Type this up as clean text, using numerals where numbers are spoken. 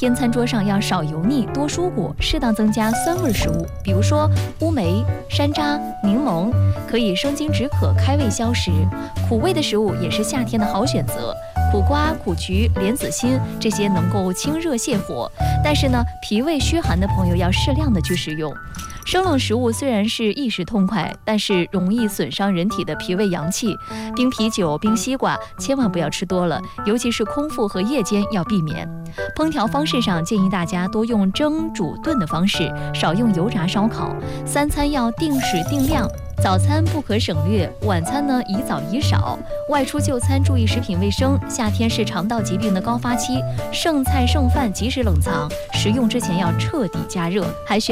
天餐桌上要少油腻，多蔬果，适当增加酸味食物，比如说乌梅、山楂、柠檬，可以生津止渴、开胃消食。苦味的食物也是夏天的好选择，苦瓜、苦菊、莲子心这些能够清热泻火，但是呢，脾胃虚寒的朋友要适量的去食用。生冷食物虽然是一时痛快，但是容易损伤人体的脾胃阳气。冰啤酒、冰西瓜千万不要吃多了，尤其是空腹和夜间要避免。烹调方式上建议大家多用蒸、煮、炖的方式，少用油炸烧烤。三餐要定时定量，早餐不可省略，晚餐呢宜早宜少。外出就餐注意食品卫生，夏天是肠道疾病的高发期，剩菜剩饭及时冷藏，食用之前要彻底加热，还需